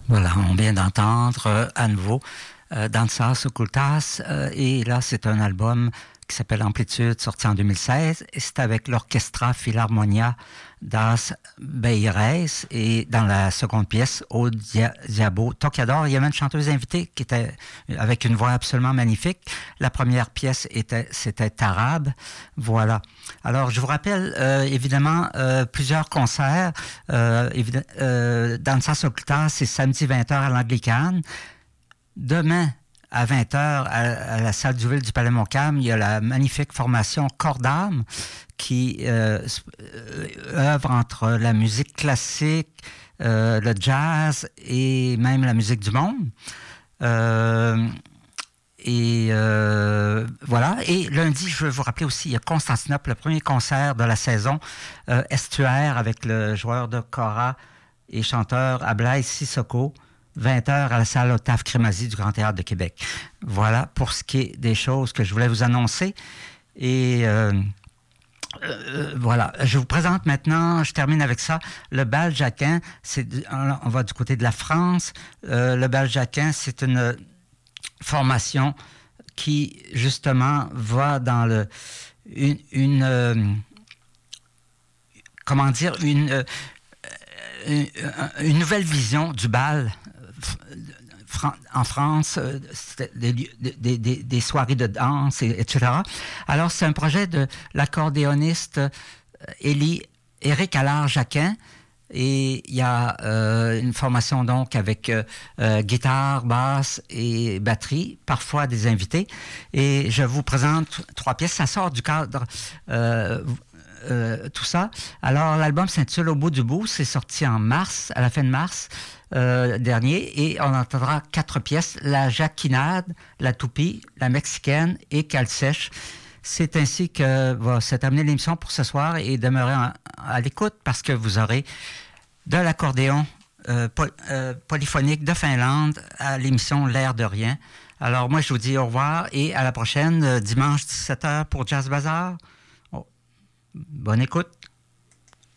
Voilà, on vient d'entendre à nouveau Dansas Occultas et là c'est un album qui s'appelle Amplitude, sorti en 2016 et c'est avec l'Orchestra Philharmonia das Beires et dans la seconde pièce, Au Diabo Toreador, il y avait une chanteuse invitée qui était avec une voix absolument magnifique. La première pièce c'était Tarab, voilà. Alors je vous rappelle évidemment plusieurs concerts, Dansas Occultas c'est samedi 20h à l'Anglicane. Demain, à 20h, à la salle Duville du Palais Montcalm, il y a la magnifique formation Corps d'âme qui œuvre entre la musique classique, le jazz et même la musique du monde. Voilà. Et lundi, je veux vous rappeler aussi, il y a Constantinople, le premier concert de la saison, Estuaire avec le joueur de kora et chanteur Ablaï Sissoko. 20h à la salle Octave Crémazie du Grand Théâtre de Québec. Voilà pour ce qui est des choses que je voulais vous annoncer. Et voilà, je vous présente maintenant, je termine avec ça, le bal Jacquin. On va du côté de la France. Le bal Jacquin, c'est une formation qui, justement, va dans une nouvelle vision du bal en France, des soirées de danse, etc. Alors, c'est un projet de l'accordéoniste Éric Allard-Jacquin. Et il y a une formation donc avec guitare, basse et batterie, parfois des invités. Et je vous présente 3 pièces. Ça sort du cadre tout ça. Alors, l'album s'intitule Au bout du bout. C'est sorti en mars, à la fin de mars dernier. Et on entendra 4 pièces. La Jacquinade, la Toupie, la Mexicaine et Calsèche. C'est ainsi que va se terminer l'émission pour ce soir et demeurer à l'écoute parce que vous aurez de l'accordéon polyphonique de Finlande à l'émission L'air de rien. Alors, moi, je vous dis au revoir et à la prochaine, dimanche 17h pour Jazz Bazaar. Bonne écoute.